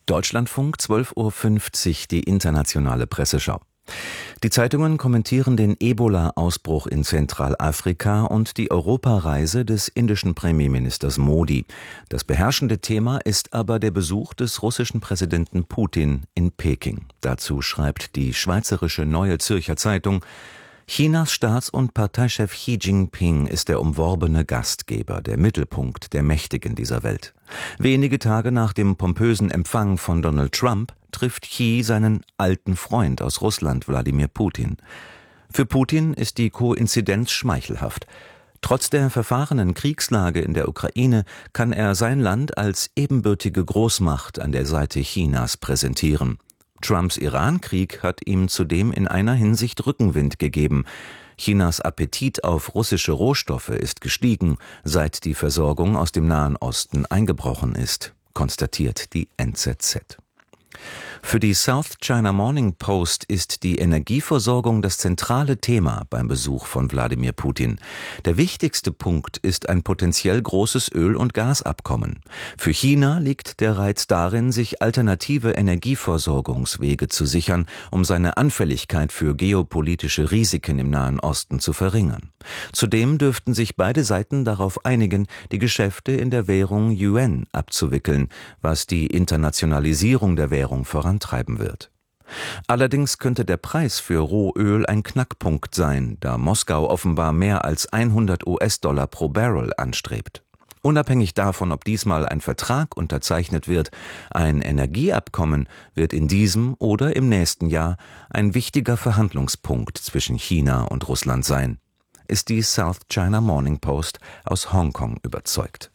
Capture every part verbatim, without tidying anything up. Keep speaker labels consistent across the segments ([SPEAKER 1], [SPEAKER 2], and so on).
[SPEAKER 1] Deutschlandfunk, zwölf Uhr fünfzig, die internationale Presseschau. Die Zeitungen kommentieren den Ebola-Ausbruch in Zentralafrika und die Europareise des indischen Premierministers Modi. Das beherrschende Thema ist aber der Besuch des russischen Präsidenten Putin in Peking. Dazu schreibt die schweizerische Neue Zürcher Zeitung: Chinas Staats- und Parteichef Xi Jinping ist der umworbene Gastgeber, der Mittelpunkt der Mächtigen dieser Welt. Wenige Tage nach dem pompösen Empfang von Donald Trump trifft Xi seinen alten Freund aus Russland, Wladimir Putin. Für Putin ist die Koinzidenz schmeichelhaft. Trotz der verfahrenen Kriegslage in der Ukraine kann er sein Land als ebenbürtige Großmacht an der Seite Chinas präsentieren. Trumps Iran-Krieg hat ihm zudem in einer Hinsicht Rückenwind gegeben. Chinas Appetit auf russische Rohstoffe ist gestiegen, seit die Versorgung aus dem Nahen Osten eingebrochen ist, konstatiert die N Z Z. Für die South China Morning Post ist die Energieversorgung das zentrale Thema beim Besuch von Wladimir Putin. Der wichtigste Punkt ist ein potenziell großes Öl- und Gasabkommen. Für China liegt der Reiz darin, sich alternative Energieversorgungswege zu sichern, um seine Anfälligkeit für geopolitische Risiken im Nahen Osten zu verringern. Zudem dürften sich beide Seiten darauf einigen, die Geschäfte in der Währung Yuan abzuwickeln, was die Internationalisierung der Währung vorantreiben wird. Allerdings könnte der Preis für Rohöl ein Knackpunkt sein, da Moskau offenbar mehr als hundert US-Dollar pro Barrel anstrebt. Unabhängig davon, ob diesmal ein Vertrag unterzeichnet wird, ein Energieabkommen wird in diesem oder im nächsten Jahr ein wichtiger Verhandlungspunkt zwischen China und Russland sein, ist die South China Morning Post aus Hongkong überzeugt.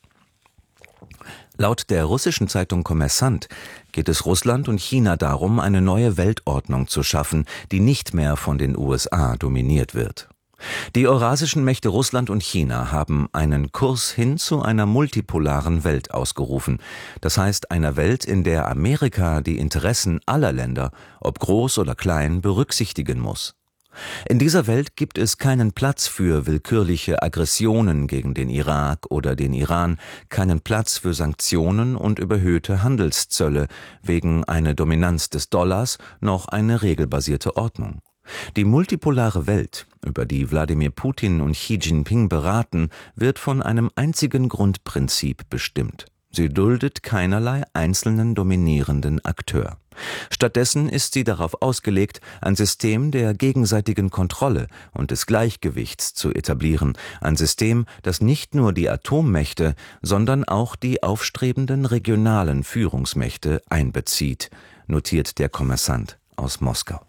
[SPEAKER 1] Laut der russischen Zeitung Kommersant geht es Russland und China darum, eine neue Weltordnung zu schaffen, die nicht mehr von den U S A dominiert wird. Die eurasischen Mächte Russland und China haben einen Kurs hin zu einer multipolaren Welt ausgerufen. Das heißt, einer Welt, in der Amerika die Interessen aller Länder, ob groß oder klein, berücksichtigen muss. In dieser Welt gibt es keinen Platz für willkürliche Aggressionen gegen den Irak oder den Iran, keinen Platz für Sanktionen und überhöhte Handelszölle wegen einer Dominanz des Dollars, noch eine regelbasierte Ordnung. Die multipolare Welt, über die Wladimir Putin und Xi Jinping beraten, wird von einem einzigen Grundprinzip bestimmt. Sie duldet keinerlei einzelnen dominierenden Akteur. Stattdessen ist sie darauf ausgelegt, ein System der gegenseitigen Kontrolle und des Gleichgewichts zu etablieren, ein System, das nicht nur die Atommächte, sondern auch die aufstrebenden regionalen Führungsmächte einbezieht, notiert der Kommersant aus Moskau.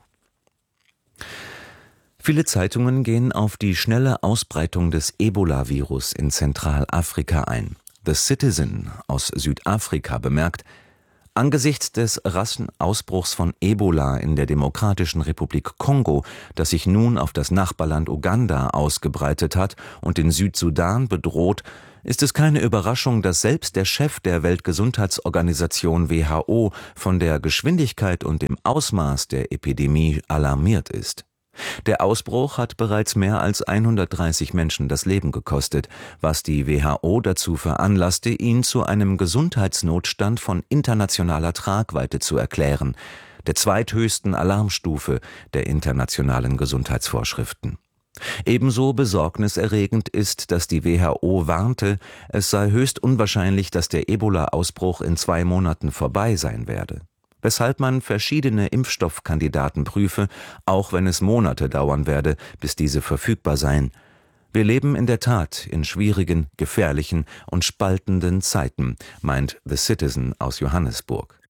[SPEAKER 1] Viele Zeitungen gehen auf die schnelle Ausbreitung des Ebola-Virus in Zentralafrika ein. The Citizen aus Südafrika bemerkt: Angesichts des raschen Ausbruchs von Ebola in der Demokratischen Republik Kongo, das sich nun auf das Nachbarland Uganda ausgebreitet hat und den Südsudan bedroht, ist es keine Überraschung, dass selbst der Chef der Weltgesundheitsorganisation W H O von der Geschwindigkeit und dem Ausmaß der Epidemie alarmiert ist. Der Ausbruch hat bereits mehr als hundertdreißig Menschen das Leben gekostet, was die W H O dazu veranlasste, ihn zu einem Gesundheitsnotstand von internationaler Tragweite zu erklären, der zweithöchsten Alarmstufe der internationalen Gesundheitsvorschriften. Ebenso besorgniserregend ist, dass die W H O warnte, es sei höchst unwahrscheinlich, dass der Ebola-Ausbruch in zwei Monaten vorbei sein werde. Weshalb man verschiedene Impfstoffkandidaten prüfe, auch wenn es Monate dauern werde, bis diese verfügbar seien. Wir leben in der Tat in schwierigen, gefährlichen und spaltenden Zeiten, meint The Citizen aus Johannesburg.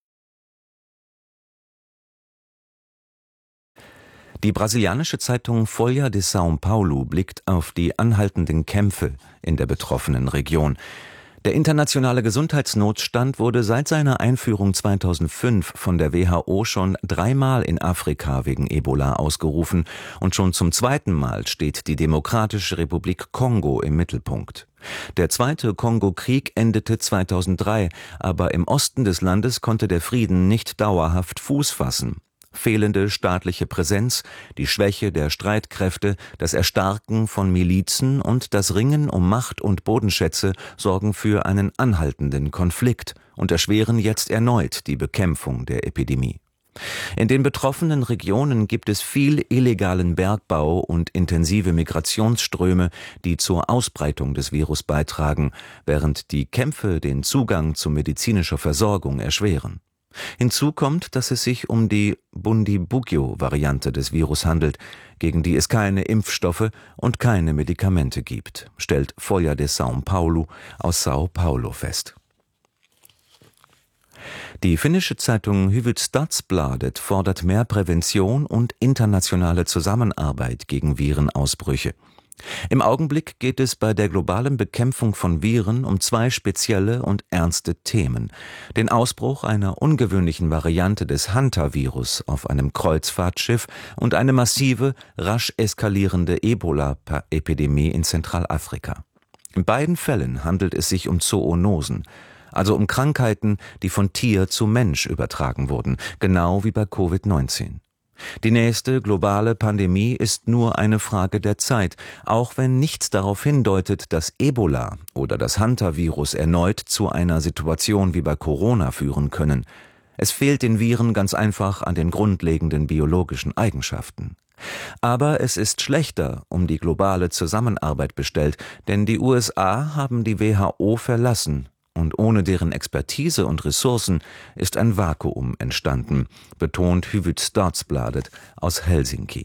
[SPEAKER 1] Die brasilianische Zeitung Folha de São Paulo blickt auf die anhaltenden Kämpfe in der betroffenen Region. Der internationale Gesundheitsnotstand wurde seit seiner Einführung zweitausendfünf von der W H O schon dreimal in Afrika wegen Ebola ausgerufen und schon zum zweiten Mal steht die Demokratische Republik Kongo im Mittelpunkt. Der zweite Kongo-Krieg endete zweitausenddrei, aber im Osten des Landes konnte der Frieden nicht dauerhaft Fuß fassen. Fehlende staatliche Präsenz, die Schwäche der Streitkräfte, das Erstarken von Milizen und das Ringen um Macht und Bodenschätze sorgen für einen anhaltenden Konflikt und erschweren jetzt erneut die Bekämpfung der Epidemie. In den betroffenen Regionen gibt es viel illegalen Bergbau und intensive Migrationsströme, die zur Ausbreitung des Virus beitragen, während die Kämpfe den Zugang zu medizinischer Versorgung erschweren. Hinzu kommt, dass es sich um die Bundibugyo-Variante des Virus handelt, gegen die es keine Impfstoffe und keine Medikamente gibt, stellt Folha de São Paulo aus Sao Paulo fest. Die finnische Zeitung Hufvudstadsbladet fordert mehr Prävention und internationale Zusammenarbeit gegen Virenausbrüche. Im Augenblick geht es bei der globalen Bekämpfung von Viren um zwei spezielle und ernste Themen: den Ausbruch einer ungewöhnlichen Variante des Hantavirus auf einem Kreuzfahrtschiff und eine massive, rasch eskalierende Ebola-Epidemie in Zentralafrika. In beiden Fällen handelt es sich um Zoonosen, also um Krankheiten, die von Tier zu Mensch übertragen wurden, genau wie bei Covid neunzehn. Die nächste globale Pandemie ist nur eine Frage der Zeit, auch wenn nichts darauf hindeutet, dass Ebola oder das Hantavirus erneut zu einer Situation wie bei Corona führen können. Es fehlt den Viren ganz einfach an den grundlegenden biologischen Eigenschaften. Aber es ist schlechter um die globale Zusammenarbeit bestellt, denn die U S A haben die W H O verlassen. Und ohne deren Expertise und Ressourcen ist ein Vakuum entstanden, betont Hufvudstadsbladet aus Helsinki.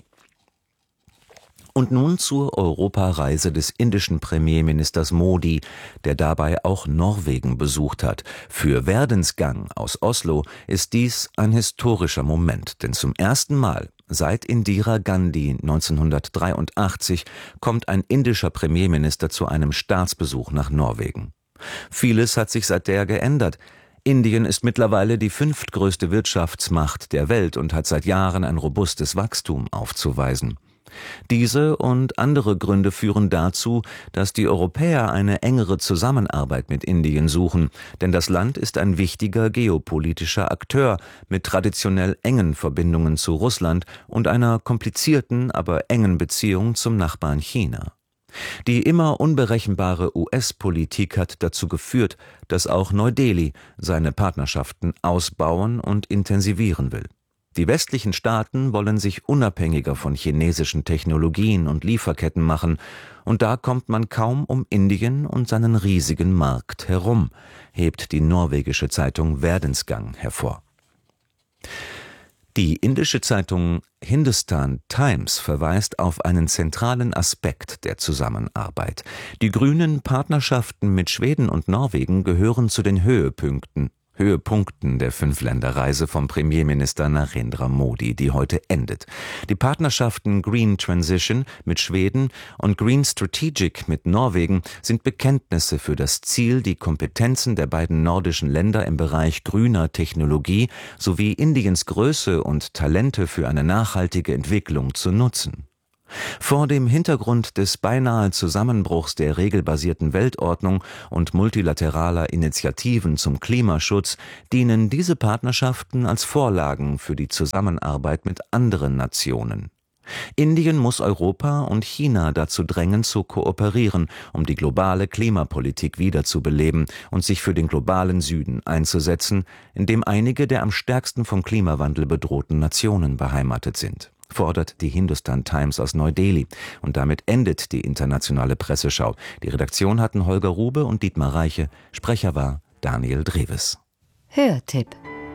[SPEAKER 1] Und nun zur Europareise des indischen Premierministers Modi, der dabei auch Norwegen besucht hat. Für Verdensgang aus Oslo ist dies ein historischer Moment, denn zum ersten Mal seit Indira Gandhi neunzehnhundertdreiundachtzig kommt ein indischer Premierminister zu einem Staatsbesuch nach Norwegen. Vieles hat sich seither geändert. Indien ist mittlerweile die fünftgrößte Wirtschaftsmacht der Welt und hat seit Jahren ein robustes Wachstum aufzuweisen. Diese und andere Gründe führen dazu, dass die Europäer eine engere Zusammenarbeit mit Indien suchen, denn das Land ist ein wichtiger geopolitischer Akteur mit traditionell engen Verbindungen zu Russland und einer komplizierten, aber engen Beziehung zum Nachbarn China. Die immer unberechenbare U S-Politik hat dazu geführt, dass auch Neu-Delhi seine Partnerschaften ausbauen und intensivieren will. Die westlichen Staaten wollen sich unabhängiger von chinesischen Technologien und Lieferketten machen, und da kommt man kaum um Indien und seinen riesigen Markt herum, hebt die norwegische Zeitung Verdensgang hervor. Die indische Zeitung Hindustan Times verweist auf einen zentralen Aspekt der Zusammenarbeit. Die grünen Partnerschaften mit Schweden und Norwegen gehören zu den Höhepunkten, Höhepunkten der Fünfländerreise vom Premierminister Narendra Modi, die heute endet. Die Partnerschaften Green Transition mit Schweden und Green Strategic mit Norwegen sind Bekenntnisse für das Ziel, die Kompetenzen der beiden nordischen Länder im Bereich grüner Technologie sowie Indiens Größe und Talente für eine nachhaltige Entwicklung zu nutzen. Vor dem Hintergrund des beinahe Zusammenbruchs der regelbasierten Weltordnung und multilateraler Initiativen zum Klimaschutz dienen diese Partnerschaften als Vorlagen für die Zusammenarbeit mit anderen Nationen. Indien muss Europa und China dazu drängen, zu kooperieren, um die globale Klimapolitik wiederzubeleben und sich für den globalen Süden einzusetzen, in dem einige der am stärksten vom Klimawandel bedrohten Nationen beheimatet sind, fordert die Hindustan Times aus Neu-Delhi. Und damit endet die internationale Presseschau. Die Redaktion hatten Holger Rube und Dietmar Reiche. Sprecher war Daniel Dreves.
[SPEAKER 2] Hörtipp.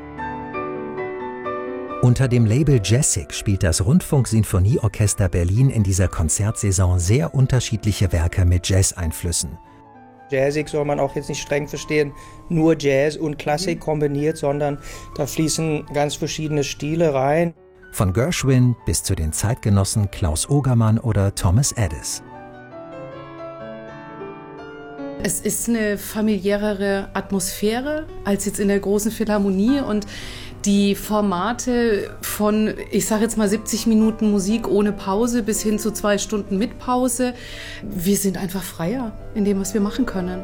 [SPEAKER 3] Unter dem Label Jazzic spielt das Rundfunk-Sinfonieorchester Berlin in dieser Konzertsaison sehr unterschiedliche Werke mit Jazz-Einflüssen.
[SPEAKER 4] Jazzig soll man auch jetzt nicht streng verstehen, nur Jazz und Klassik kombiniert, sondern da fließen ganz verschiedene Stile rein.
[SPEAKER 3] Von Gershwin bis zu den Zeitgenossen Klaus Ogermann oder Thomas Edis.
[SPEAKER 5] Es ist eine familiärere Atmosphäre als jetzt in der großen Philharmonie und die Formate von, ich sage jetzt mal siebzig Minuten Musik ohne Pause bis hin zu zwei Stunden mit Pause. Wir sind einfach freier in dem, was wir machen können.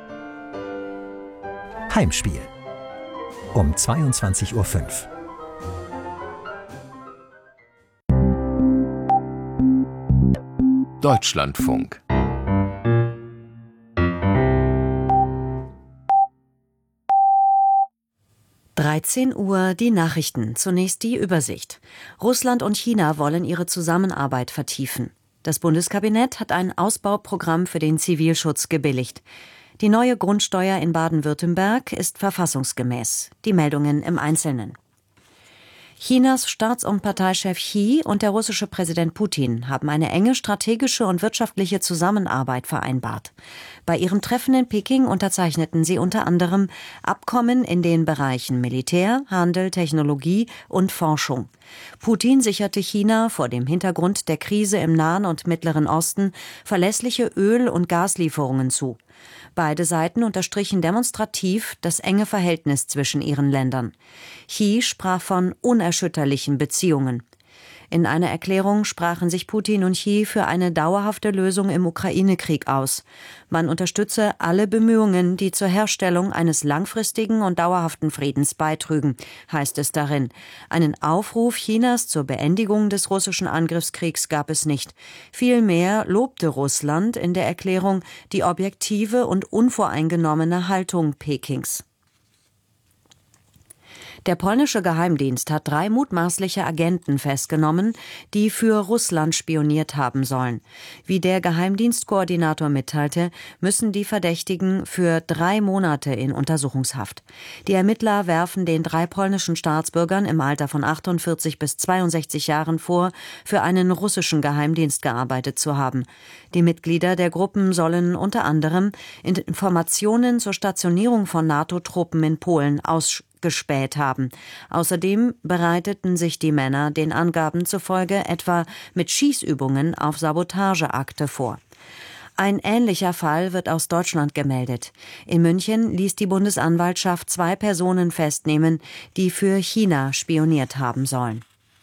[SPEAKER 3] Heimspiel um zweiundzwanzig Uhr fünf.
[SPEAKER 6] Deutschlandfunk.
[SPEAKER 2] dreizehn Uhr, die Nachrichten. Zunächst die Übersicht. Russland und China wollen ihre Zusammenarbeit vertiefen. Das Bundeskabinett hat ein Ausbauprogramm für den Zivilschutz gebilligt. Die neue Grundsteuer in Baden-Württemberg ist verfassungsgemäß. Die Meldungen im Einzelnen. Chinas Staats- und Parteichef Xi und der russische Präsident Putin haben eine enge strategische und wirtschaftliche Zusammenarbeit vereinbart. Bei ihrem Treffen in Peking unterzeichneten sie unter anderem Abkommen in den Bereichen Militär, Handel, Technologie und Forschung. Putin sicherte China vor dem Hintergrund der Krise im Nahen und Mittleren Osten verlässliche Öl- und Gaslieferungen zu. Beide Seiten unterstrichen demonstrativ das enge Verhältnis zwischen ihren Ländern. Xi sprach von unerschütterlichen Beziehungen. In einer Erklärung sprachen sich Putin und Xi für eine dauerhafte Lösung im Ukraine-Krieg aus. Man unterstütze alle Bemühungen, die zur Herstellung eines langfristigen und dauerhaften Friedens beitrügen, heißt es darin. Einen Aufruf Chinas zur Beendigung des russischen Angriffskriegs gab es nicht. Vielmehr lobte Russland in der Erklärung die objektive und unvoreingenommene Haltung Pekings. Der polnische Geheimdienst hat drei mutmaßliche Agenten festgenommen, die für Russland spioniert haben sollen. Wie der Geheimdienstkoordinator mitteilte, müssen die Verdächtigen für drei Monate in Untersuchungshaft. Die Ermittler werfen den drei polnischen Staatsbürgern im Alter von achtundvierzig bis zweiundsechzig Jahren vor, für einen russischen Geheimdienst gearbeitet zu haben. Die Mitglieder der Gruppen sollen unter anderem Informationen zur Stationierung von NATO-Truppen in Polen ausgesprochen gespäht haben. Außerdem bereiteten sich die Männer den Angaben zufolge etwa mit Schießübungen auf Sabotageakte vor. Ein ähnlicher Fall wird aus Deutschland gemeldet. In München ließ die Bundesanwaltschaft zwei Personen festnehmen, die für China spioniert haben sollen.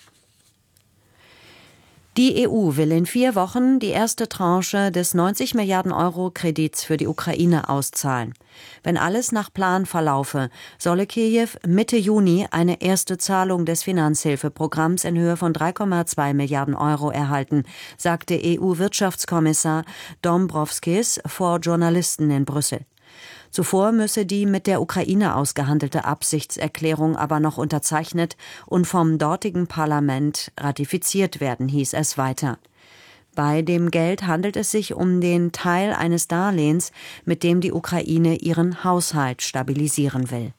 [SPEAKER 2] Die E U will in vier Wochen die erste Tranche des neunzig Milliarden Euro Kredits für die Ukraine auszahlen. Wenn alles nach Plan verlaufe, solle Kiew Mitte Juni eine erste Zahlung des Finanzhilfeprogramms in Höhe von drei Komma zwei Milliarden Euro erhalten, sagte E U-Wirtschaftskommissar Dombrovskis vor Journalisten in Brüssel. Zuvor müsse die mit der Ukraine ausgehandelte Absichtserklärung aber noch unterzeichnet und vom dortigen Parlament ratifiziert werden, hieß es weiter. Bei dem Geld handelt es sich um den Teil eines Darlehens, mit dem die Ukraine ihren Haushalt stabilisieren will.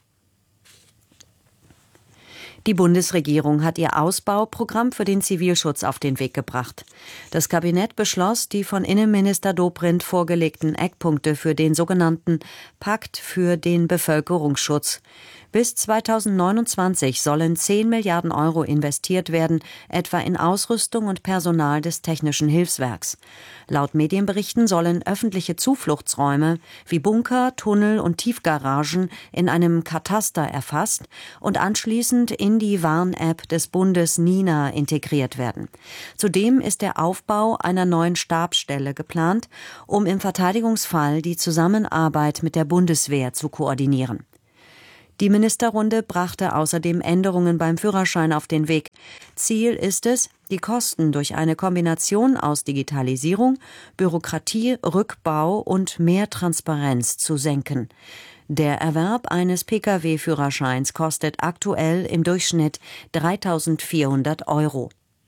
[SPEAKER 2] Die Bundesregierung hat ihr Ausbauprogramm für den Zivilschutz auf den Weg gebracht. Das Kabinett beschloss die von Innenminister Dobrindt vorgelegten Eckpunkte für den sogenannten Pakt für den Bevölkerungsschutz. Bis zweitausendneunundzwanzig sollen zehn Milliarden Euro investiert werden, etwa in Ausrüstung und Personal des Technischen Hilfswerks. Laut Medienberichten sollen öffentliche Zufluchtsräume wie Bunker, Tunnel und Tiefgaragen in einem Kataster erfasst und anschließend in die Warn-App des Bundes Nina integriert werden. Zudem ist der Aufbau einer neuen Stabsstelle geplant, um im Verteidigungsfall die Zusammenarbeit mit der Bundeswehr zu koordinieren. Die Ministerrunde brachte außerdem Änderungen beim Führerschein auf den Weg. Ziel ist es, die Kosten durch eine Kombination aus Digitalisierung, Bürokratie, Rückbau und mehr Transparenz zu senken. Der Erwerb eines Pkw-Führerscheins kostet aktuell im Durchschnitt dreitausendvierhundert Euro.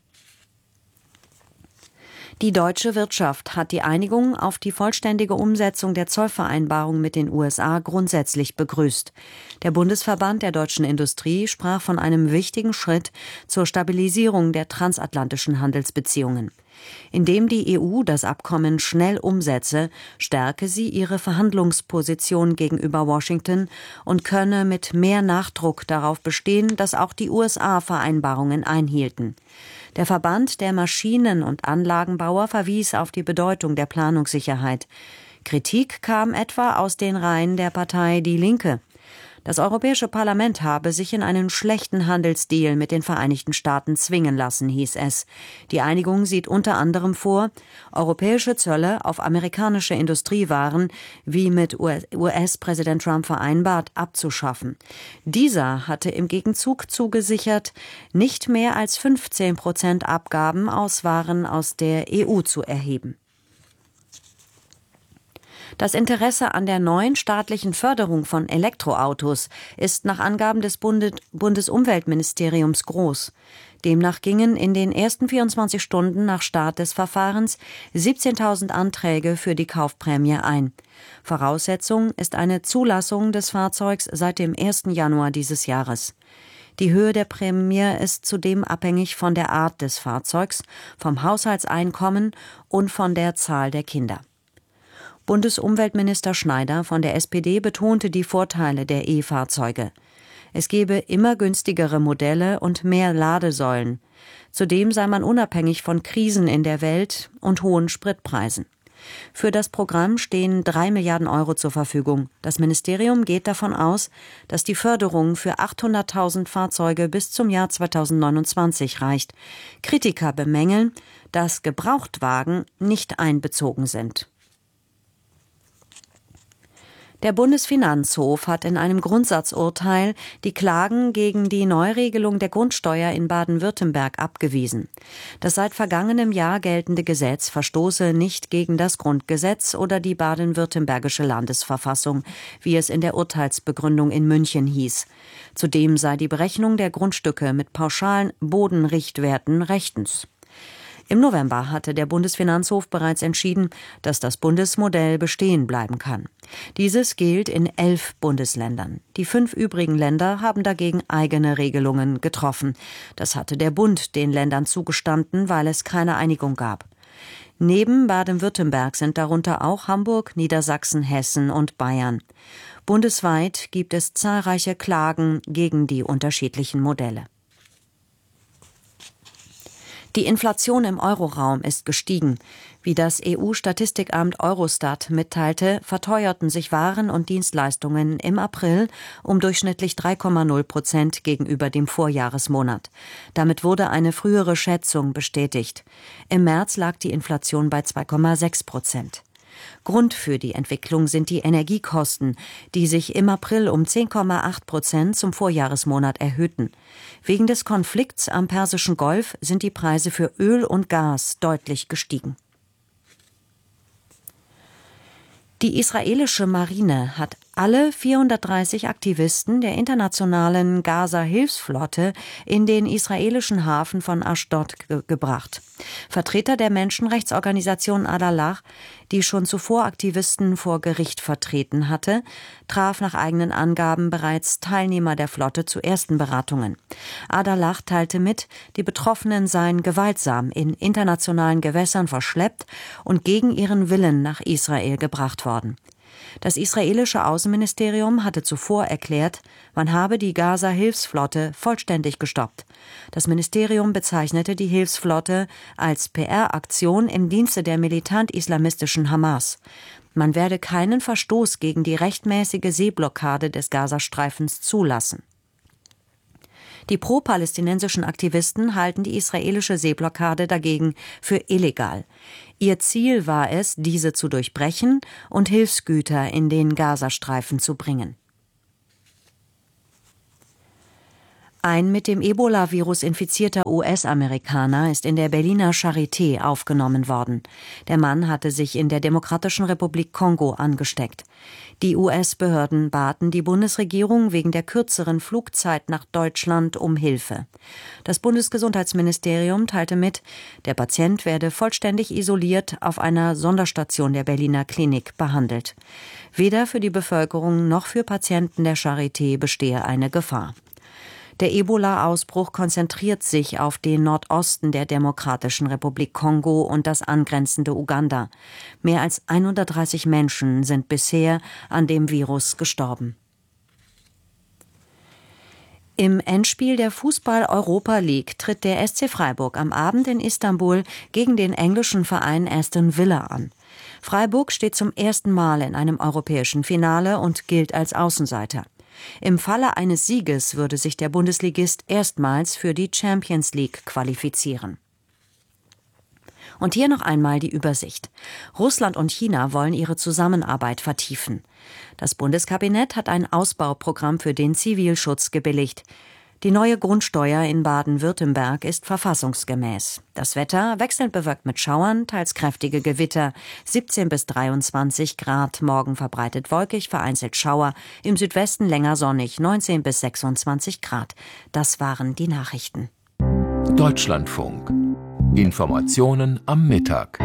[SPEAKER 2] Die deutsche Wirtschaft hat die Einigung auf die vollständige Umsetzung der Zollvereinbarung mit den U S A grundsätzlich begrüßt. Der Bundesverband der deutschen Industrie sprach von einem wichtigen Schritt zur Stabilisierung der transatlantischen Handelsbeziehungen. Indem die E U das Abkommen schnell umsetze, stärke sie ihre Verhandlungsposition gegenüber Washington und könne mit mehr Nachdruck darauf bestehen, dass auch die U S A Vereinbarungen einhielten. Der Verband der Maschinen- und Anlagenbauer verwies auf die Bedeutung der Planungssicherheit. Kritik kam etwa aus den Reihen der Partei Die Linke. Das Europäische Parlament habe sich in einen schlechten Handelsdeal mit den Vereinigten Staaten zwingen lassen, hieß es. Die Einigung sieht unter anderem vor, europäische Zölle auf amerikanische Industriewaren, wie mit U S-Präsident Trump vereinbart, abzuschaffen. Dieser hatte im Gegenzug zugesichert, nicht mehr als fünfzehn Prozent Abgaben aus Waren aus der E U zu erheben. Das Interesse an der neuen staatlichen Förderung von Elektroautos ist nach Angaben des Bundes- Bundesumweltministeriums groß. Demnach gingen in den ersten vierundzwanzig Stunden nach Start des Verfahrens siebzehntausend Anträge für die Kaufprämie ein. Voraussetzung ist eine Zulassung des Fahrzeugs seit dem ersten Januar dieses Jahres. Die Höhe der Prämie ist zudem abhängig von der Art des Fahrzeugs, vom Haushaltseinkommen und von der Zahl der Kinder. Bundesumweltminister Schneider von der S P D betonte die Vorteile der E-Fahrzeuge. Es gebe immer günstigere Modelle und mehr Ladesäulen. Zudem sei man unabhängig von Krisen in der Welt und hohen Spritpreisen. Für das Programm stehen drei Milliarden Euro zur Verfügung. Das Ministerium geht davon aus, dass die Förderung für achthunderttausend Fahrzeuge bis zum Jahr zweitausendneunundzwanzig reicht. Kritiker bemängeln, dass Gebrauchtwagen nicht einbezogen sind. Der Bundesfinanzhof hat in einem Grundsatzurteil die Klagen gegen die Neuregelung der Grundsteuer in Baden-Württemberg abgewiesen. Das seit vergangenem Jahr geltende Gesetz verstoße nicht gegen das Grundgesetz oder die baden-württembergische Landesverfassung, wie es in der Urteilsbegründung in München hieß. Zudem sei die Berechnung der Grundstücke mit pauschalen Bodenrichtwerten rechtens. Im November hatte der Bundesfinanzhof bereits entschieden, dass das Bundesmodell bestehen bleiben kann. Dieses gilt in elf Bundesländern. Die fünf übrigen Länder haben dagegen eigene Regelungen getroffen. Das hatte der Bund den Ländern zugestanden, weil es keine Einigung gab. Neben Baden-Württemberg sind darunter auch Hamburg, Niedersachsen, Hessen und Bayern. Bundesweit gibt es zahlreiche Klagen gegen die unterschiedlichen Modelle. Die Inflation im Euroraum ist gestiegen. Wie das E U-Statistikamt Eurostat mitteilte, verteuerten sich Waren und Dienstleistungen im April um durchschnittlich drei Komma null Prozent gegenüber dem Vorjahresmonat. Damit wurde eine frühere Schätzung bestätigt. Im März lag die Inflation bei zwei Komma sechs Prozent. Grund für die Entwicklung sind die Energiekosten, die sich im April um zehn Komma acht Prozent zum Vorjahresmonat erhöhten. Wegen des Konflikts am Persischen Golf sind die Preise für Öl und Gas deutlich gestiegen. Die israelische Marine hat alle vierhundertdreißig Aktivisten der internationalen Gaza-Hilfsflotte in den israelischen Hafen von Aschdod ge- gebracht. Vertreter der Menschenrechtsorganisation Adalah, die schon zuvor Aktivisten vor Gericht vertreten hatte, traf nach eigenen Angaben bereits Teilnehmer der Flotte zu ersten Beratungen. Adalah teilte mit, die Betroffenen seien gewaltsam in internationalen Gewässern verschleppt und gegen ihren Willen nach Israel gebracht worden. Das israelische Außenministerium hatte zuvor erklärt, man habe die Gaza-Hilfsflotte vollständig gestoppt. Das Ministerium bezeichnete die Hilfsflotte als P R-Aktion im Dienste der militant-islamistischen Hamas. Man werde keinen Verstoß gegen die rechtmäßige Seeblockade des Gazastreifens zulassen. Die pro-palästinensischen Aktivisten halten die israelische Seeblockade dagegen für illegal. Ihr Ziel war es, diese zu durchbrechen und Hilfsgüter in den Gazastreifen zu bringen. Ein mit dem Ebola-Virus infizierter U S-Amerikaner ist in der Berliner Charité aufgenommen worden. Der Mann hatte sich in der Demokratischen Republik Kongo angesteckt. Die U S-Behörden baten die Bundesregierung wegen der kürzeren Flugzeit nach Deutschland um Hilfe. Das Bundesgesundheitsministerium teilte mit, der Patient werde vollständig isoliert auf einer Sonderstation der Berliner Klinik behandelt. Weder für die Bevölkerung noch für Patienten der Charité bestehe eine Gefahr. Der Ebola-Ausbruch konzentriert sich auf den Nordosten der Demokratischen Republik Kongo und das angrenzende Uganda. Mehr als hundertdreißig Menschen sind bisher an dem Virus gestorben. Im Endspiel der Fußball-Europa League tritt der S C Freiburg am Abend in Istanbul gegen den englischen Verein Aston Villa an. Freiburg steht zum ersten Mal in einem europäischen Finale und gilt als Außenseiter. Im Falle eines Sieges würde sich der Bundesligist erstmals für die Champions League qualifizieren. Und hier noch einmal die Übersicht. Russland und China wollen ihre Zusammenarbeit vertiefen. Das Bundeskabinett hat ein Ausbauprogramm für den Zivilschutz gebilligt. Die neue Grundsteuer in Baden-Württemberg ist verfassungsgemäß. Das Wetter wechselnd bewölkt mit Schauern, teils kräftige Gewitter. siebzehn bis dreiundzwanzig Grad, morgen verbreitet wolkig, vereinzelt Schauer. Im Südwesten länger sonnig, neunzehn bis sechsundzwanzig Grad. Das waren die Nachrichten.
[SPEAKER 6] Deutschlandfunk. Informationen am Mittag.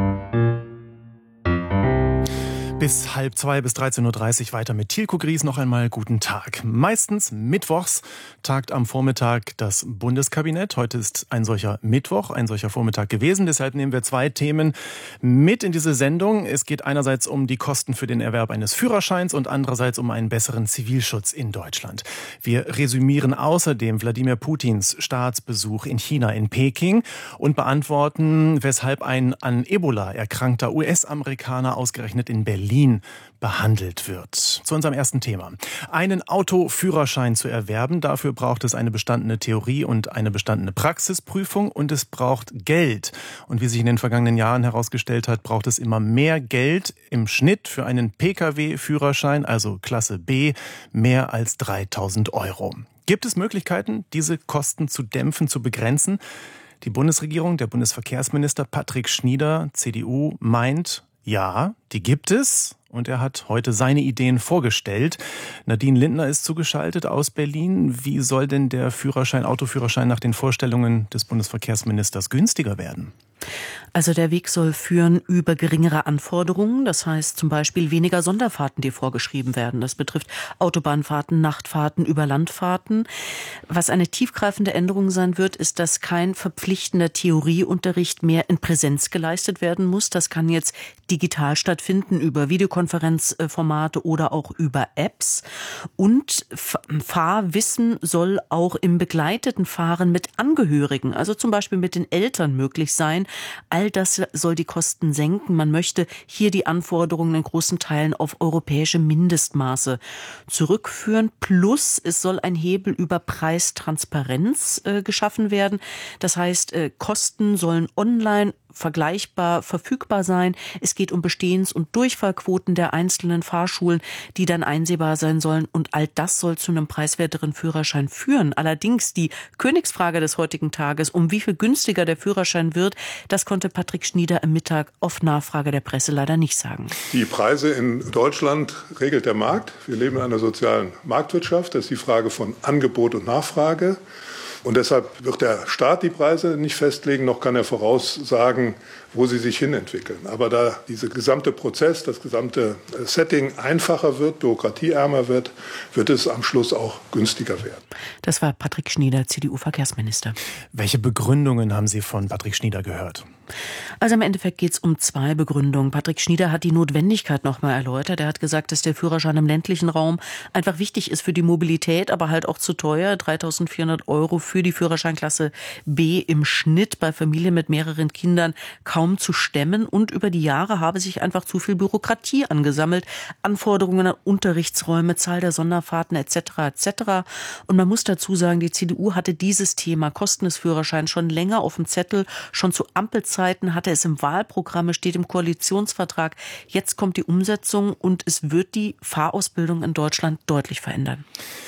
[SPEAKER 7] Bis halb zwei, bis dreizehn Uhr dreißig weiter mit Thielko Gries. Noch einmal guten Tag. Meistens mittwochs tagt am Vormittag das Bundeskabinett. Heute ist ein solcher Mittwoch, ein solcher Vormittag gewesen. Deshalb nehmen wir zwei Themen mit in diese Sendung. Es geht einerseits um die Kosten für den Erwerb eines Führerscheins und andererseits um einen besseren Zivilschutz in Deutschland. Wir resümieren außerdem Wladimir Putins Staatsbesuch in China, in Peking, und beantworten, weshalb ein an Ebola erkrankter U S-Amerikaner ausgerechnet in Berlin behandelt wird. Zu unserem ersten Thema. Einen Autoführerschein zu erwerben, dafür braucht es eine bestandene Theorie und eine bestandene Praxisprüfung, und es braucht Geld. Und wie sich in den vergangenen Jahren herausgestellt hat, braucht es immer mehr Geld im Schnitt für einen Pkw Führerschein, also Klasse B, mehr als dreitausend Euro. Gibt es Möglichkeiten, diese Kosten zu dämpfen, zu begrenzen? Die Bundesregierung, der Bundesverkehrsminister Patrick Schnieder, C D U, meint, ja, die gibt es, und er hat heute seine Ideen vorgestellt. Nadine Lindner ist zugeschaltet aus Berlin. Wie soll denn der Führerschein, Autoführerschein nach den Vorstellungen des Bundesverkehrsministers günstiger werden?
[SPEAKER 8] Also der Weg soll führen über geringere Anforderungen, das heißt zum Beispiel weniger Sonderfahrten, die vorgeschrieben werden. Das betrifft Autobahnfahrten, Nachtfahrten, Überlandfahrten. Was eine tiefgreifende Änderung sein wird, ist, dass kein verpflichtender Theorieunterricht mehr in Präsenz geleistet werden muss. Das kann jetzt digital stattfinden über Videokonferenzformate oder auch über Apps. Und Fahrwissen soll auch im begleiteten Fahren mit Angehörigen, also zum Beispiel mit den Eltern, möglich sein. All das soll die Kosten senken. Man möchte hier die Anforderungen in großen Teilen auf europäische Mindestmaße zurückführen. Plus es soll ein Hebel über Preistransparenz äh, geschaffen werden. Das heißt, äh, Kosten sollen online vergleichbar verfügbar sein. Es geht um Bestehens- und Durchfallquoten der einzelnen Fahrschulen, die dann einsehbar sein sollen. Und all das soll zu einem preiswerteren Führerschein führen. Allerdings die Königsfrage des heutigen Tages, um wie viel günstiger der Führerschein wird, das konnte Patrick Schnieder am Mittag auf Nachfrage der Presse leider nicht sagen.
[SPEAKER 9] Die Preise in Deutschland regelt der Markt. Wir leben in einer sozialen Marktwirtschaft. Das ist die Frage von Angebot und Nachfrage. Und deshalb wird der Staat die Preise nicht festlegen, noch kann er voraussagen, wo sie sich hinentwickeln. Aber da dieser gesamte Prozess, das gesamte Setting einfacher wird, bürokratieärmer wird, wird es am Schluss auch günstiger werden.
[SPEAKER 8] Das war Patrick Schnieder, C D U-Verkehrsminister.
[SPEAKER 7] Welche Begründungen haben Sie von Patrick Schnieder gehört?
[SPEAKER 8] Also im Endeffekt geht es um zwei Begründungen. Patrick Schnieder hat die Notwendigkeit nochmal erläutert. Er hat gesagt, dass der Führerschein im ländlichen Raum einfach wichtig ist für die Mobilität, aber halt auch zu teuer. dreitausendvierhundert Euro für die Führerscheinklasse B im Schnitt bei Familien mit mehreren Kindern kaum zu stemmen. Und über die Jahre habe sich einfach zu viel Bürokratie angesammelt. Anforderungen an Unterrichtsräume, Zahl der Sonderfahrten et cetera et cetera. Und man muss dazu sagen, die C D U hatte dieses Thema Kosten des Führerscheins schon länger auf dem Zettel. Schon zu Ampelzeiten hatte es im Wahlprogramm, steht im Koalitionsvertrag. Jetzt kommt die Umsetzung und es wird die Fahrausbildung in Deutschland deutlich verändern.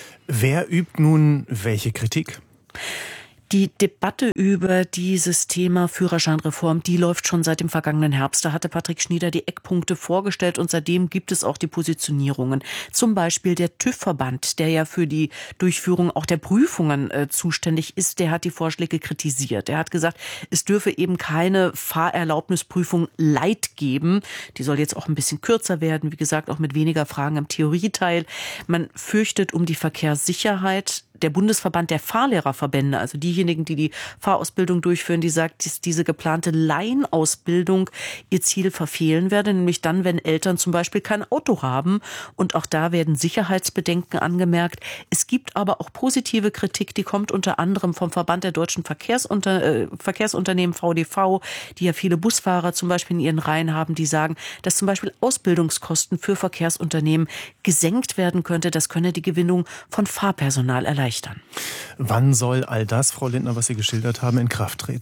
[SPEAKER 7] Wer übt nun welche Kritik?
[SPEAKER 8] Die Debatte über dieses Thema Führerscheinreform, die läuft schon seit dem vergangenen Herbst. Da hatte Patrick Schnieder die Eckpunkte vorgestellt und seitdem gibt es auch die Positionierungen. Zum Beispiel der TÜV-Verband, der ja für die Durchführung auch der Prüfungen äh, zuständig ist, der hat die Vorschläge kritisiert. Er hat gesagt, es dürfe eben keine Fahrerlaubnisprüfung light geben. Die soll jetzt auch ein bisschen kürzer werden, wie gesagt, auch mit weniger Fragen im Theorieteil. Man fürchtet um die Verkehrssicherheit. Der Bundesverband der Fahrlehrerverbände, also diejenigen, die die Fahrausbildung durchführen, die sagt, dass diese geplante Laienausbildung ihr Ziel verfehlen werde, nämlich dann, wenn Eltern zum Beispiel kein Auto haben. Und auch da werden Sicherheitsbedenken angemerkt. Es gibt aber auch positive Kritik, die kommt unter anderem vom Verband der deutschen Verkehrsunter- äh, Verkehrsunternehmen V D V, die ja viele Busfahrer zum Beispiel in ihren Reihen haben, die sagen, dass zum Beispiel Ausbildungskosten für Verkehrsunternehmen gesenkt werden könnte. Das könne die Gewinnung von Fahrpersonal erleichtern.
[SPEAKER 7] Wann soll all das, Frau Lindner, was Sie geschildert haben, in Kraft treten?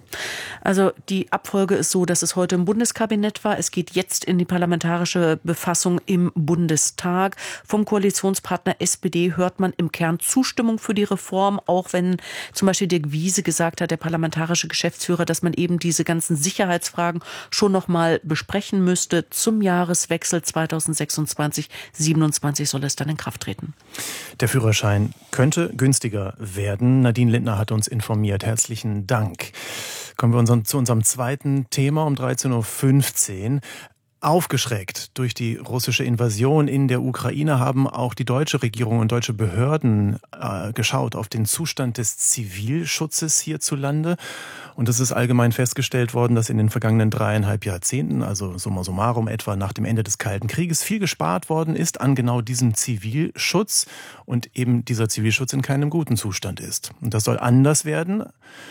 [SPEAKER 8] Also die Abfolge ist so, dass es heute im Bundeskabinett war. Es geht jetzt in die parlamentarische Befassung im Bundestag. Vom Koalitionspartner S P D hört man im Kern Zustimmung für die Reform, auch wenn zum Beispiel Dirk Wiese gesagt hat, der parlamentarische Geschäftsführer, dass man eben diese ganzen Sicherheitsfragen schon noch mal besprechen müsste. Zum Jahreswechsel zweitausendsechsundzwanzig siebenundzwanzig soll es dann in Kraft treten.
[SPEAKER 7] Der Führerschein könnte günstiger werden. Nadine Lindner hat uns informiert. Herzlichen Dank. Kommen wir unseren, zu unserem zweiten Thema um dreizehn Uhr fünfzehn. Aufgeschreckt durch die russische Invasion in der Ukraine haben auch die deutsche Regierung und deutsche Behörden äh, geschaut auf den Zustand des Zivilschutzes hierzulande. Und es ist allgemein festgestellt worden, dass in den vergangenen dreieinhalb Jahrzehnten, also summa summarum etwa nach dem Ende des Kalten Krieges, viel gespart worden ist an genau diesem Zivilschutz und eben dieser Zivilschutz in keinem guten Zustand ist. Und das soll anders werden.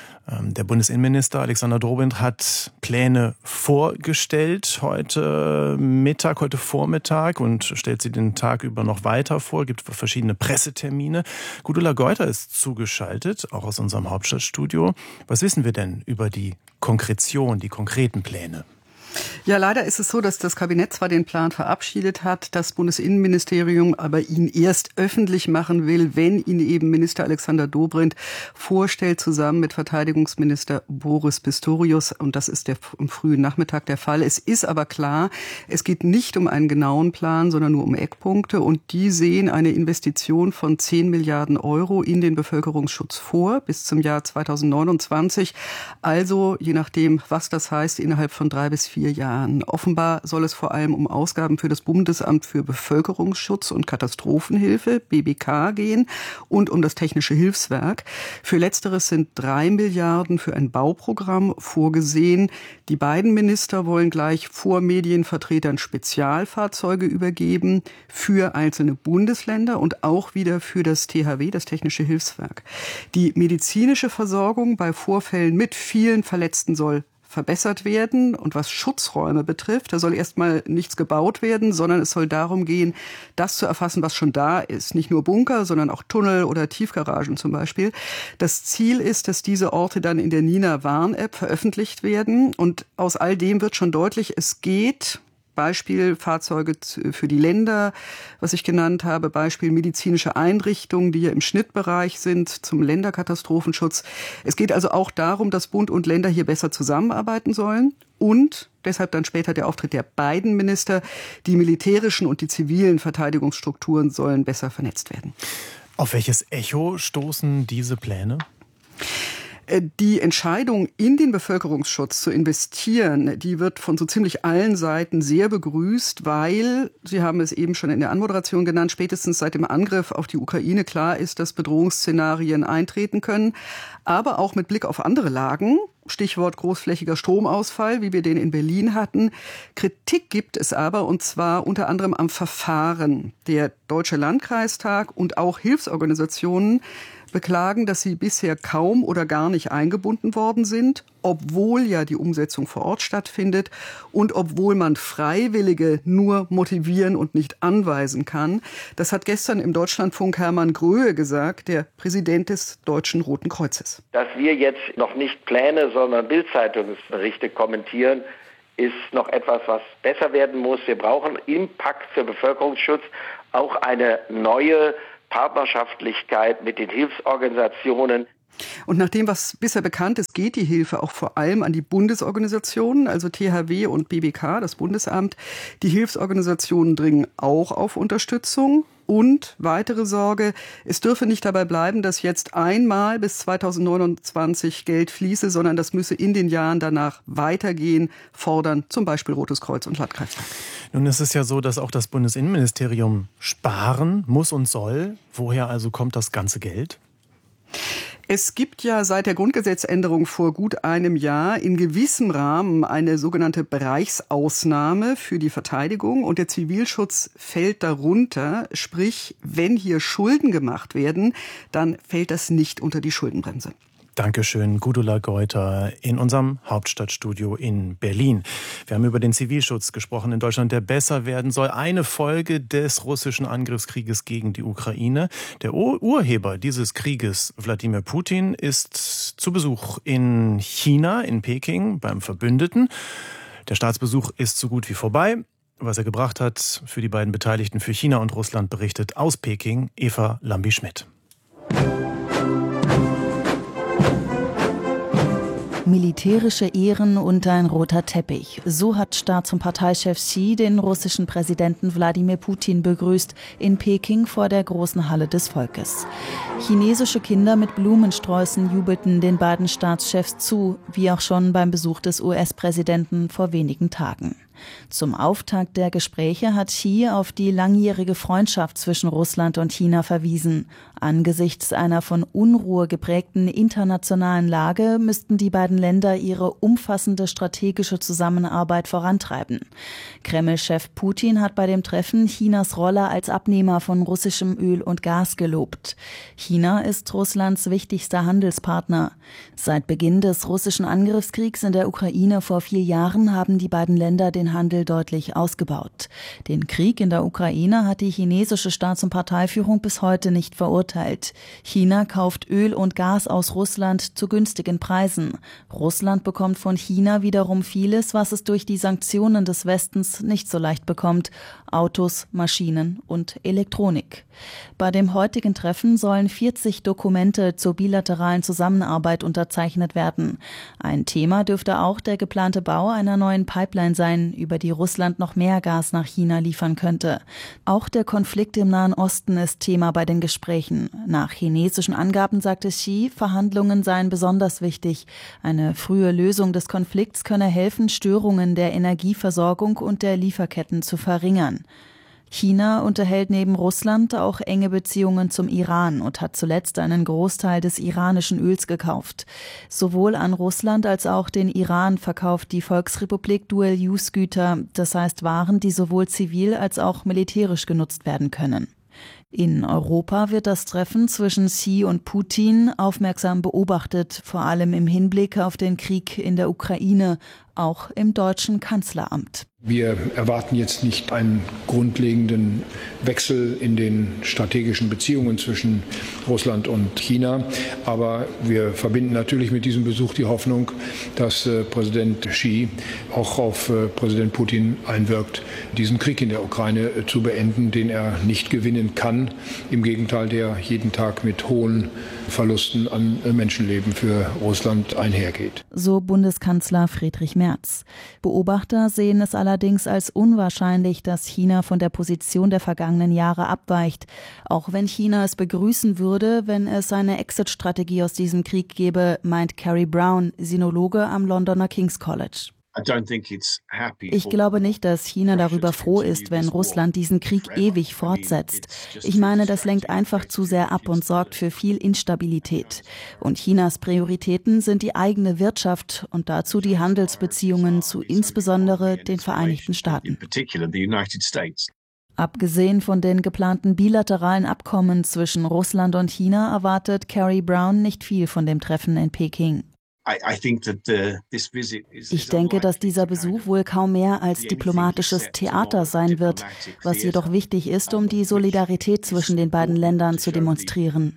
[SPEAKER 7] Der Bundesinnenminister Alexander Dobrindt hat Pläne vorgestellt heute Mittag, heute Vormittag und stellt sie den Tag über noch weiter vor, gibt verschiedene Pressetermine. Gudula Geuter ist zugeschaltet, auch aus unserem Hauptstadtstudio. Was wissen wir denn über die Konkretion, die konkreten Pläne?
[SPEAKER 10] Ja, leider ist es so, dass das Kabinett zwar den Plan verabschiedet hat, das Bundesinnenministerium aber ihn erst öffentlich machen will, wenn ihn eben Minister Alexander Dobrindt vorstellt, zusammen mit Verteidigungsminister Boris Pistorius. Und das ist der, am frühen Nachmittag der Fall. Es ist aber klar, es geht nicht um einen genauen Plan, sondern nur um Eckpunkte. Und die sehen eine Investition von zehn Milliarden Euro in den Bevölkerungsschutz vor bis zum Jahr zweitausendneunundzwanzig. Also, je nachdem, was das heißt, innerhalb von drei bis vier Jahren. Offenbar soll es vor allem um Ausgaben für das Bundesamt für Bevölkerungsschutz und Katastrophenhilfe, B B K, gehen und um das Technische Hilfswerk. Für Letzteres sind drei Milliarden für ein Bauprogramm vorgesehen. Die beiden Minister wollen gleich vor Medienvertretern Spezialfahrzeuge übergeben für einzelne Bundesländer und auch wieder für das T H W, das Technische Hilfswerk. Die medizinische Versorgung bei Vorfällen mit vielen Verletzten soll verbessert werden. Und was Schutzräume betrifft, da soll erstmal nichts gebaut werden, sondern es soll darum gehen, das zu erfassen, was schon da ist. Nicht nur Bunker, sondern auch Tunnel oder Tiefgaragen zum Beispiel. Das Ziel ist, dass diese Orte dann in der Nina Warn-App veröffentlicht werden. Und aus all dem wird schon deutlich, es geht... Beispiel Fahrzeuge für die Länder, was ich genannt habe, Beispiel medizinische Einrichtungen, die ja im Schnittbereich sind zum Länderkatastrophenschutz. Es geht also auch darum, dass Bund und Länder hier besser zusammenarbeiten sollen und deshalb dann später der Auftritt der beiden Minister, die militärischen und die zivilen Verteidigungsstrukturen sollen besser vernetzt werden.
[SPEAKER 7] Auf welches Echo stoßen diese Pläne?
[SPEAKER 10] Die Entscheidung, in den Bevölkerungsschutz zu investieren, die wird von so ziemlich allen Seiten sehr begrüßt, weil, Sie haben es eben schon in der Anmoderation genannt, spätestens seit dem Angriff auf die Ukraine klar ist, dass Bedrohungsszenarien eintreten können, aber auch mit Blick auf andere Lagen, Stichwort großflächiger Stromausfall, wie wir den in Berlin hatten. Kritik gibt es aber, und zwar unter anderem am Verfahren. Der Deutsche Landkreistag und auch Hilfsorganisationen beklagen, dass sie bisher kaum oder gar nicht eingebunden worden sind, obwohl ja die Umsetzung vor Ort stattfindet und obwohl man Freiwillige nur motivieren und nicht anweisen kann. Das hat gestern im Deutschlandfunk Hermann Gröhe gesagt, der Präsident des Deutschen Roten Kreuzes.
[SPEAKER 11] Dass wir jetzt noch nicht Pläne, sondern Bild-Zeitungsberichte kommentieren, ist noch etwas, was besser werden muss. Wir brauchen im Pakt für Bevölkerungsschutz auch eine neue Partnerschaftlichkeit mit den Hilfsorganisationen.
[SPEAKER 10] Und nach dem, was bisher bekannt ist, geht die Hilfe auch vor allem an die Bundesorganisationen, also T H W und B B K, das Bundesamt. Die Hilfsorganisationen dringen auch auf Unterstützung. Und weitere Sorge, es dürfe nicht dabei bleiben, dass jetzt einmal bis zweitausendneunundzwanzig Geld fließe, sondern das müsse in den Jahren danach weitergehen, fordern zum Beispiel Rotes Kreuz und Landkreistag.
[SPEAKER 7] Nun ist es ja so, dass auch das Bundesinnenministerium sparen muss und soll. Woher also kommt das ganze Geld?
[SPEAKER 10] Es gibt ja seit der Grundgesetzänderung vor gut einem Jahr in gewissem Rahmen eine sogenannte Bereichsausnahme für die Verteidigung und der Zivilschutz fällt darunter. Sprich, wenn hier Schulden gemacht werden, dann fällt das nicht unter die Schuldenbremse.
[SPEAKER 7] Dankeschön, Gudula Geuter in unserem Hauptstadtstudio in Berlin. Wir haben über den Zivilschutz gesprochen in Deutschland, der besser werden soll. Eine Folge des russischen Angriffskrieges gegen die Ukraine. Der Ur- Urheber dieses Krieges, Wladimir Putin, ist zu Besuch in China, in Peking, beim Verbündeten. Der Staatsbesuch ist so gut wie vorbei. Was er gebracht hat für die beiden Beteiligten, für China und Russland, berichtet aus Peking Eva Lambi-Schmidt.
[SPEAKER 12] Militärische Ehren und ein roter Teppich. So hat Staats- und Parteichef Xi den russischen Präsidenten Wladimir Putin begrüßt in Peking vor der großen Halle des Volkes. Chinesische Kinder mit Blumensträußen jubelten den beiden Staatschefs zu, wie auch schon beim Besuch des U S-Präsidenten vor wenigen Tagen. Zum Auftakt der Gespräche hat Xi auf die langjährige Freundschaft zwischen Russland und China verwiesen. Angesichts einer von Unruhe geprägten internationalen Lage müssten die beiden Länder ihre umfassende strategische Zusammenarbeit vorantreiben. Kreml-Chef Putin hat bei dem Treffen Chinas Rolle als Abnehmer von russischem Öl und Gas gelobt. China ist Russlands wichtigster Handelspartner. Seit Beginn des russischen Angriffskriegs in der Ukraine vor vier Jahren haben die beiden Länder den Handel deutlich ausgebaut. Den Krieg in der Ukraine hat die chinesische Staats- und Parteiführung bis heute nicht verurteilt. China kauft Öl und Gas aus Russland zu günstigen Preisen. Russland bekommt von China wiederum vieles, was es durch die Sanktionen des Westens nicht so leicht bekommt: Autos, Maschinen und Elektronik. Bei dem heutigen Treffen sollen vierzig Dokumente zur bilateralen Zusammenarbeit unterzeichnet werden. Ein Thema dürfte auch der geplante Bau einer neuen Pipeline sein, über die Russland noch mehr Gas nach China liefern könnte. Auch der Konflikt im Nahen Osten ist Thema bei den Gesprächen. Nach chinesischen Angaben sagte Xi, Verhandlungen seien besonders wichtig. Eine frühe Lösung des Konflikts könne helfen, Störungen der Energieversorgung und der Lieferketten zu verringern. China unterhält neben Russland auch enge Beziehungen zum Iran und hat zuletzt einen Großteil des iranischen Öls gekauft. Sowohl an Russland als auch den Iran verkauft die Volksrepublik Dual-Use-Güter, das heißt Waren, die sowohl zivil als auch militärisch genutzt werden können. In Europa wird das Treffen zwischen Xi und Putin aufmerksam beobachtet, vor allem im Hinblick auf den Krieg in der Ukraine, auch im deutschen Kanzleramt.
[SPEAKER 13] Wir erwarten jetzt nicht einen grundlegenden Wechsel in den strategischen Beziehungen zwischen Russland und China. Aber wir verbinden natürlich mit diesem Besuch die Hoffnung, dass äh, Präsident Xi auch auf äh, Präsident Putin einwirkt, diesen Krieg in der Ukraine äh, zu beenden, den er nicht gewinnen kann. Im Gegenteil, der jeden Tag mit hohen Verlusten an äh, Menschenleben für Russland einhergeht.
[SPEAKER 12] So Bundeskanzler Friedrich Merz. Beobachter sehen es allerdings als unwahrscheinlich, dass China von der Position der vergangenen Jahre abweicht. Auch wenn China es begrüßen würde, wenn es eine Exit-Strategie aus diesem Krieg gäbe, meint Carrie Brown, Sinologe am Londoner King's College. Ich glaube nicht, dass China darüber froh ist, wenn Russland diesen Krieg ewig fortsetzt. Ich meine, das lenkt einfach zu sehr ab und sorgt für viel Instabilität. Und Chinas Prioritäten sind die eigene Wirtschaft und dazu die Handelsbeziehungen zu insbesondere den Vereinigten Staaten. Abgesehen von den geplanten bilateralen Abkommen zwischen Russland und China erwartet Carrie Brown nicht viel von dem Treffen in Peking. Ich denke, dass dieser Besuch wohl kaum mehr als diplomatisches Theater sein wird, was jedoch wichtig ist, um die Solidarität zwischen den beiden Ländern zu demonstrieren.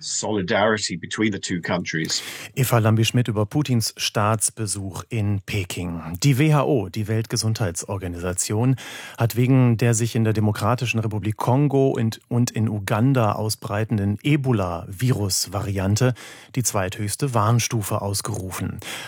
[SPEAKER 7] Eva Lambi-Schmidt über Putins Staatsbesuch in Peking. Die W H O, die Weltgesundheitsorganisation, hat wegen der sich in der Demokratischen Republik Kongo und in Uganda ausbreitenden Ebola-Virus-Variante die zweithöchste Warnstufe ausgerufen.